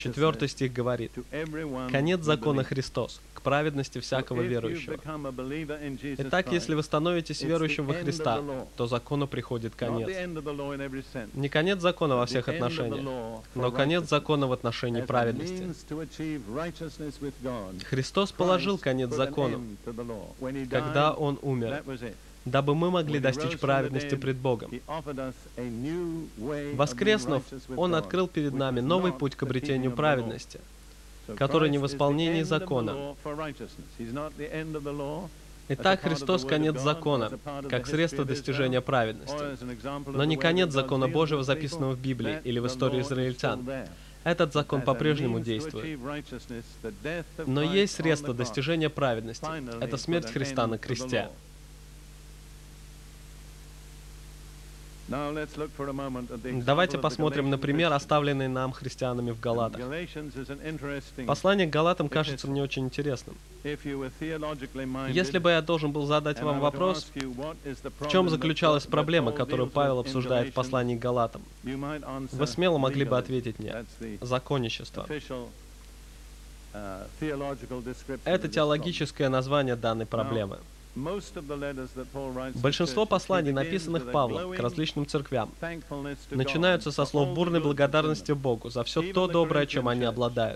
4 стих говорит: «Конец закона Христос, к праведности всякого верующего». Итак, если вы становитесь верующим во Христа, то закону приходит конец. Не конец закона во всех отношениях, но конец закона в отношении праведности. Христос положил конец закону, когда Он умер, дабы мы могли достичь праведности пред Богом. Воскреснув, Он открыл перед нами новый путь к обретению праведности, который не в исполнении закона. Итак, Христос — конец закона, как средство достижения праведности, но не конец закона Божьего, записанного в Библии или в истории израильтян. Этот закон по-прежнему действует. Но есть средство достижения праведности — это смерть Христа на кресте. Давайте посмотрим на пример, оставленный нам христианами в Галатах. Послание к Галатам кажется мне очень интересным. Если бы я должен был задать вам вопрос, в чем заключалась проблема, которую Павел обсуждает в послании к Галатам, вы смело могли бы ответить мне: законничество. Это теологическое название данной проблемы. Большинство посланий, написанных Павлом к различным церквям, начинаются со слов бурной благодарности Богу за все то доброе, чем они обладают.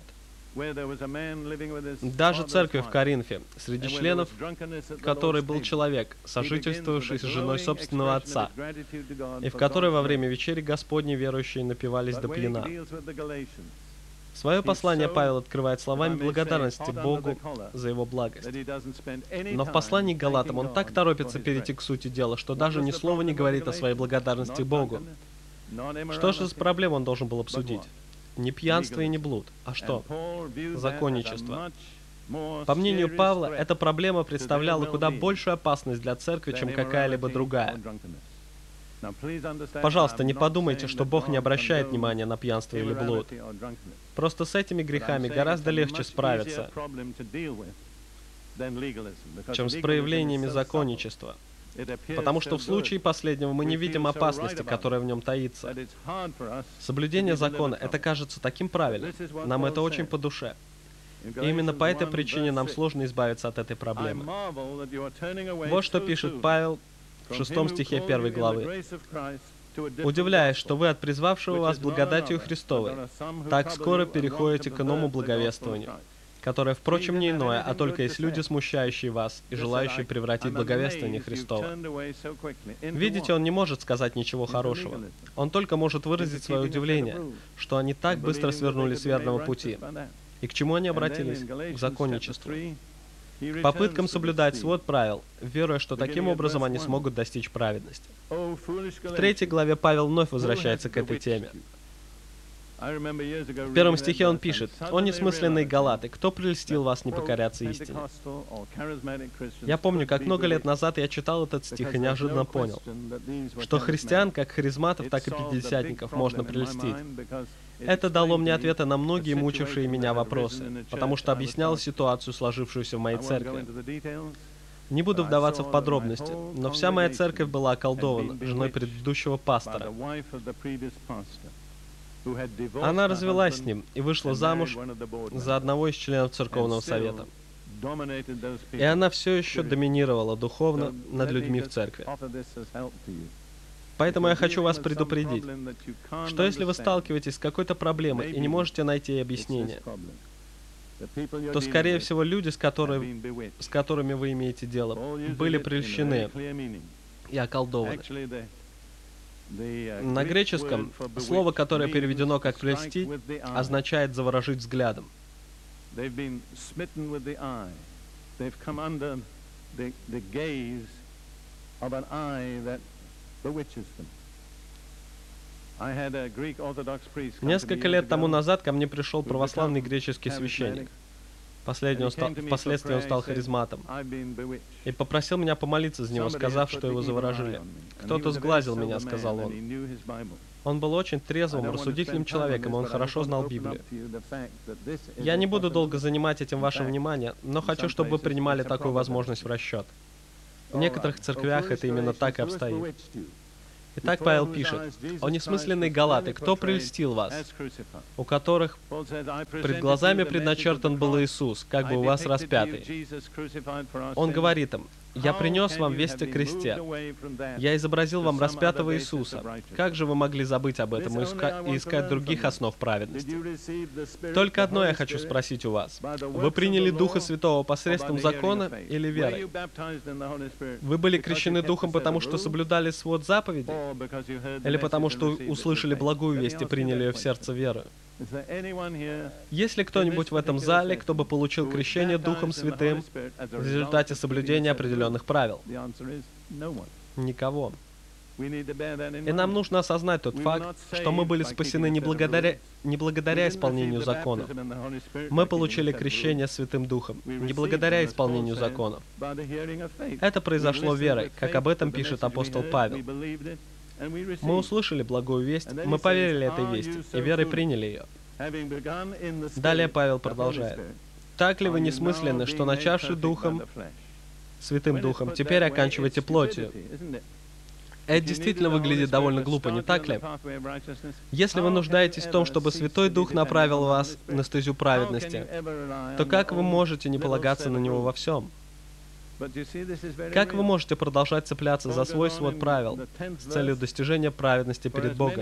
Даже церковь в Коринфе, среди членов которой был человек, сожительствовавший с женой собственного отца, и в которой во время вечери Господней верующие напивались до пьяна. Свое послание Павел открывает словами благодарности Богу за его благость. Но в послании к Галатам он так торопится перейти к сути дела, что даже ни слова не говорит о своей благодарности Богу. Что же за проблему он должен был обсудить? Не пьянство и не блуд, а что? Законничество. По мнению Павла, эта проблема представляла куда большую опасность для церкви, чем какая-либо другая. Пожалуйста, не подумайте, что Бог не обращает внимания на пьянство или блуд. Просто с этими грехами гораздо легче справиться, чем с проявлениями законничества. Потому что в случае последнего мы не видим опасности, которая в нем таится. Соблюдение закона — это кажется таким правильным. Нам это очень по душе. И именно по этой причине нам сложно избавиться от этой проблемы. Вот что пишет Павел в 6 стихе 1 главы. «Удивляясь, что вы от призвавшего вас благодатью Христовой так скоро переходите к иному благовествованию, которое, впрочем, не иное, а только есть люди, смущающие вас и желающие превратить благовествование Христово». Видите, он не может сказать ничего хорошего. Он только может выразить свое удивление, что они так быстро свернули с верного пути. И к чему они обратились? К законничеству. К попыткам соблюдать свод правил, веруя, что таким образом они смогут достичь праведности. В 3 главе Павел вновь возвращается к этой теме. В 1 стихе он пишет: «О несмысленные галаты, кто прельстил вас не покоряться истине?» Я помню, как много лет назад я читал этот стих и неожиданно понял, что христиан, как харизматов, так и пятидесятников, можно прельстить. Это дало мне ответы на многие мучившие меня вопросы, потому что объясняло ситуацию, сложившуюся в моей церкви. Не буду вдаваться в подробности, но вся моя церковь была околдована женой предыдущего пастора. Она развелась с ним и вышла замуж за одного из членов церковного совета. И она все еще доминировала духовно над людьми в церкви. Поэтому я хочу вас предупредить, что если вы сталкиваетесь с какой-то проблемой и не можете найти объяснение, то, скорее всего, люди, с которыми вы имеете дело, были прельщены и околдованы. На греческом слово, которое переведено как «прельстить», означает «заворожить взглядом». Несколько лет тому назад ко мне пришел православный греческий священник. Впоследствии он стал харизматом. И попросил меня помолиться за него, сказав, что его заворожили. «Кто-то сглазил меня», — сказал он. Он был очень трезвым, рассудительным человеком, и он хорошо знал Библию. Я не буду долго занимать этим ваше внимание, но хочу, чтобы вы принимали такую возможность в расчет. В некоторых церквях это именно так и обстоит. Итак, Павел пишет: «О несмысленные галаты, кто прельстил вас, у которых пред глазами предначертан был Иисус, как бы у вас распятый?» Он говорит им: «Я принес вам весть о кресте. Я изобразил вам распятого Иисуса. Как же вы могли забыть об этом и искать других основ праведности?» Только одно я хочу спросить у вас. Вы приняли Духа Святого посредством закона или веры? Вы были крещены Духом, потому что соблюдали свод заповедей? Или потому что услышали благую весть и приняли ее в сердце верою? Есть ли кто-нибудь в этом зале, кто бы получил крещение Духом Святым в результате соблюдения определенных правил? Никого. И нам нужно осознать тот факт, что мы были спасены не благодаря исполнению законов. Мы получили крещение Святым Духом не благодаря исполнению законов. Это произошло верой, как об этом пишет апостол Павел. Мы услышали благую весть, мы поверили этой вести, и верой приняли ее. Далее Павел продолжает: «Так ли вы несмысленны, что, начавши Духом, Святым Духом, теперь оканчиваете плотью?» Это действительно выглядит довольно глупо, не так ли? Если вы нуждаетесь в том, чтобы Святой Дух направил вас на стезю праведности, то как вы можете не полагаться на Него во всем? Как вы можете продолжать цепляться за свой свод правил с целью достижения праведности перед Богом?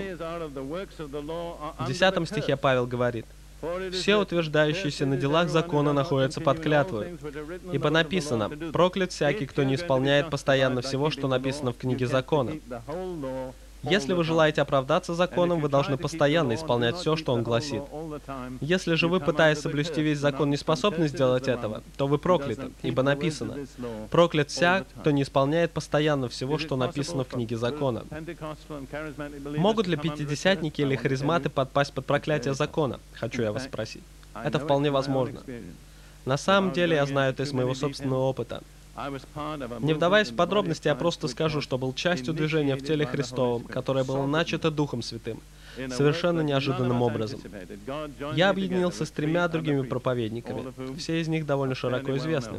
В 10 стихе Павел говорит: «Все утверждающиеся на делах закона находятся под клятвой. Ибо написано: проклят всякий, кто не исполняет постоянно всего, что написано в книге закона». Если вы желаете оправдаться законом, вы должны постоянно исполнять все, что он гласит. Если же вы, пытаясь соблюсти весь закон, не способны сделать этого, то вы прокляты, ибо написано: проклят всяк, кто не исполняет постоянно всего, что написано в книге закона. Могут ли пятидесятники или харизматы подпасть под проклятие закона? Хочу я вас спросить. Это вполне возможно. На самом деле, я знаю это из моего собственного опыта. Не вдаваясь в подробности, я просто скажу, что был частью движения в теле Христовом, которое было начато Духом Святым, совершенно неожиданным образом. Я объединился с 3 другими проповедниками, все из них довольно широко известны.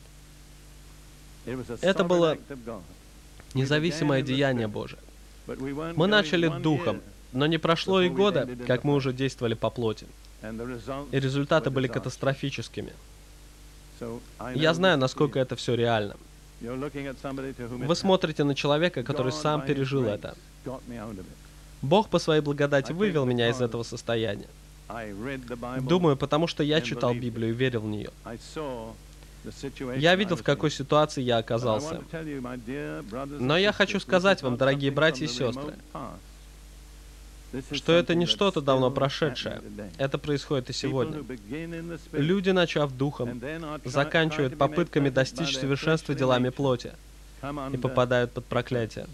Это было независимое деяние Божие. Мы начали Духом, но не прошло и года, как мы уже действовали по плоти. И результаты были катастрофическими. Я знаю, насколько это все реально. Вы смотрите на человека, который сам пережил это. Бог по своей благодати вывел меня из этого состояния. Думаю, потому что я читал Библию и верил в нее. Я видел, в какой ситуации я оказался. Но я хочу сказать вам, дорогие братья и сестры, что это не что-то давно прошедшее. Это происходит и сегодня. Люди, начав Духом, заканчивают попытками достичь совершенства делами плоти и попадают под проклятие.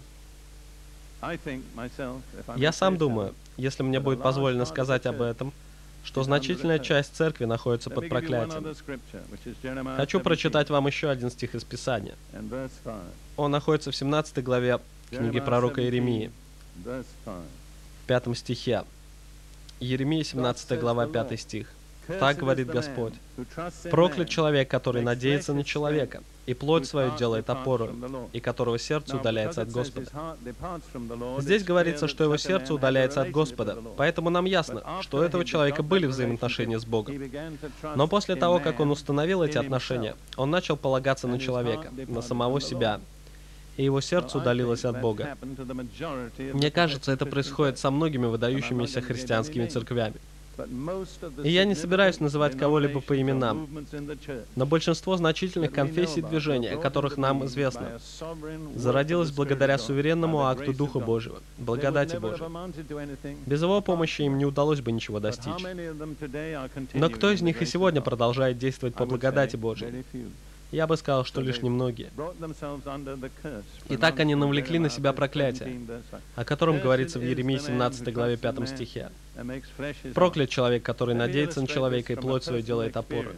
Я сам думаю, если мне будет позволено сказать об этом, что значительная часть церкви находится под проклятием. Хочу прочитать вам еще один стих из Писания. Он находится в 17 главе книги пророка Иеремии, в 5 стихе. Иеремия, 17 глава, 5 стих. «Так говорит Господь: проклят человек, который надеется на человека, и плоть свою делает опорою, и которого сердце удаляется от Господа». Здесь говорится, что его сердце удаляется от Господа, поэтому нам ясно, что у этого человека были взаимоотношения с Богом. Но после того, как он установил эти отношения, он начал полагаться на человека, на самого себя, и его сердце удалилось от Бога. Мне кажется, это происходит со многими выдающимися христианскими церквями. И я не собираюсь называть кого-либо по именам, но большинство значительных конфессий движения, о которых нам известно, зародилось благодаря суверенному акту Духа Божьего, благодати Божьей. Без его помощи им не удалось бы ничего достичь. Но кто из них и сегодня продолжает действовать по благодати Божьей? Я бы сказал, что лишь немногие. И так они навлекли на себя проклятие, о котором говорится в Иеремии 17 главе 5 стихе. «Проклят человек, который надеется на человека и плоть свою делает опорой».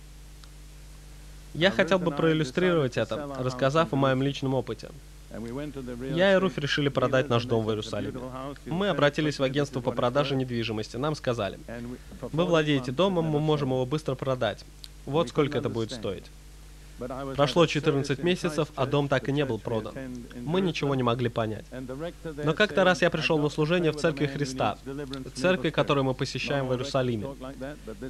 Я хотел бы проиллюстрировать это, рассказав о моем личном опыте. Я и Руфь решили продать наш дом в Иерусалиме. Мы обратились в агентство по продаже недвижимости. Нам сказали: «Вы владеете домом, мы можем его быстро продать. Вот сколько это будет стоить». Прошло 14 месяцев, а дом так и не был продан. Мы ничего не могли понять. Но как-то раз я пришел на служение в Церкви Христа, церкви, которую мы посещаем в Иерусалиме.